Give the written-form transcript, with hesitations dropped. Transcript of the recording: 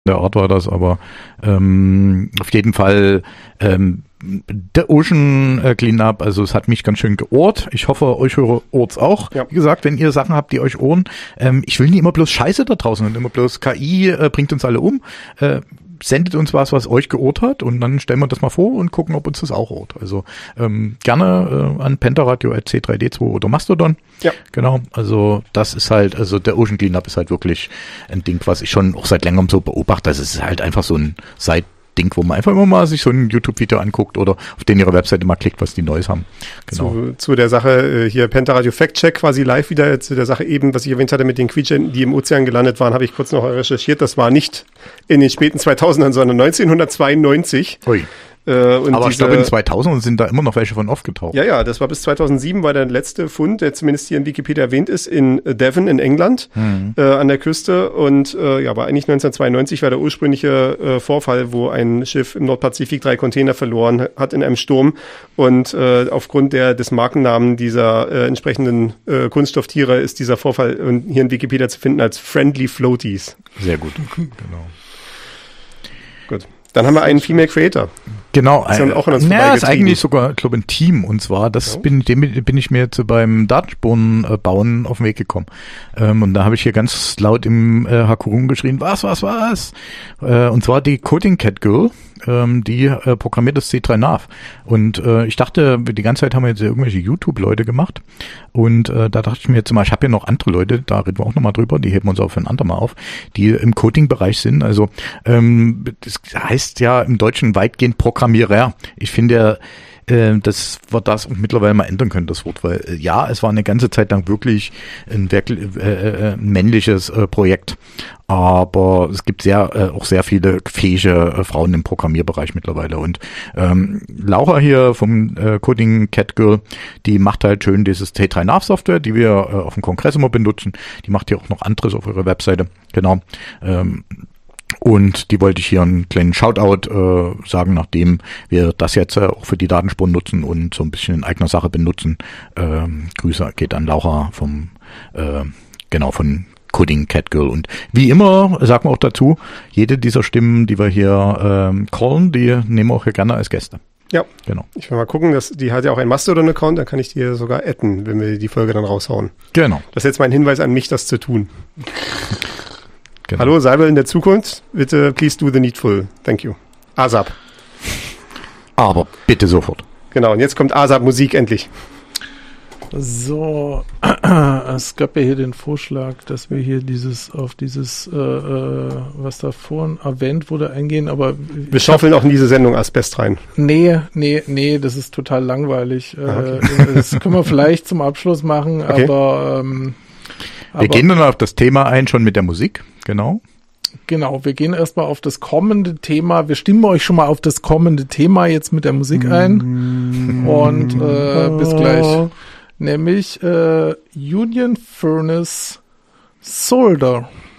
der Art war das, aber auf jeden Fall der Ocean Cleanup, also es hat mich ganz schön geohrt. Ich hoffe, euch ohrt's auch. Ja. Wie gesagt, wenn ihr Sachen habt, die euch ohren, ich will nicht immer bloß Scheiße da draußen und immer bloß KI bringt uns alle um. Sendet uns was euch geohrt hat und dann stellen wir das mal vor und gucken, ob uns das auch ohrt. Also gerne an pentaradio@c3d2 oder Mastodon. Ja. Genau, also das ist halt, also der Ocean Cleanup ist halt wirklich ein Ding, was ich schon auch seit längerem so beobachte. Das ist halt einfach so ein Ding, wo man einfach immer mal sich so ein YouTube-Video anguckt oder auf den ihre Webseite mal klickt, was die Neues haben. Genau. Zu der Sache hier Pentaradio Fact-Check quasi live wieder, zu der Sache eben, was ich erwähnt hatte mit den Quietschenten, die im Ozean gelandet waren, habe ich kurz noch recherchiert. Das war nicht in den späten 2000ern, sondern 1992. Ui. Aber ich glaube, in 2000 sind da immer noch welche von aufgetaucht. Ja, das war bis 2007, war der letzte Fund, der zumindest hier in Wikipedia erwähnt ist, in Devon in England, an der Küste. Und war eigentlich 1992 war der ursprüngliche Vorfall, wo ein Schiff im Nordpazifik 3 Container verloren hat in einem Sturm. Und aufgrund des Markennamen dieser entsprechenden Kunststofftiere ist dieser Vorfall hier in Wikipedia zu finden als Friendly Floaties. Sehr gut, genau. Gut. Dann haben wir einen Female Creator. Genau. Ist ist eigentlich sogar, ich glaube, ein Team. Und zwar, bin ich mir jetzt beim Datenspuren bauen auf den Weg gekommen. Und da habe ich hier ganz laut im HQ geschrien, was? Und zwar die Coding Cat Girl, die programmiert das C3nav. Und ich dachte, die ganze Zeit haben wir jetzt irgendwelche YouTube-Leute gemacht. Und da dachte ich mir jetzt mal, ich habe hier noch andere Leute, da reden wir auch nochmal drüber, die heben uns auch für ein andermal auf, die im Coding-Bereich sind. Also das heißt ja im Deutschen weitgehend Programmierer. Ich finde, dass wir das mittlerweile mal ändern können, das Wort, weil es war eine ganze Zeit lang wirklich ein männliches Projekt, aber es gibt auch sehr viele fähige Frauen im Programmierbereich mittlerweile und Laura hier vom Coding Cat Girl, die macht halt schön dieses C3nav Software, die wir auf dem Kongress immer benutzen, die macht hier auch noch anderes auf ihrer Webseite, genau. Und die wollte ich hier einen kleinen Shoutout sagen, nachdem wir das jetzt auch für die Datenspuren nutzen und so ein bisschen in eigener Sache benutzen. Grüße geht an Laura von Coding Cat Girl. Und wie immer, sagen wir auch dazu, jede dieser Stimmen, die wir hier callen, die nehmen wir auch hier gerne als Gäste. Ja, genau. Ich will mal gucken, die hat ja auch einen Mastodon-Account, dann kann ich die sogar adden, wenn wir die Folge dann raushauen. Genau. Das ist jetzt mein Hinweis an mich, das zu tun. Genau. Hallo, Seibel in der Zukunft. Bitte, please do the needful. Thank you. ASAP. Aber bitte sofort. Genau, und jetzt kommt ASAP-Musik endlich. So, es gab ja hier den Vorschlag, dass wir hier auf dieses, was da vorhin erwähnt wurde, eingehen, aber... Wir schaufeln auch in diese Sendung Asbest rein. Nee, das ist total langweilig. Okay. Das können wir vielleicht zum Abschluss machen, okay. Aber... Wir gehen dann auf das Thema ein, schon mit der Musik, genau. Genau, wir gehen erstmal auf das kommende Thema. Wir stimmen euch schon mal auf das kommende Thema jetzt mit der Musik ein. Und bis gleich. Nämlich Union Furnace Solder.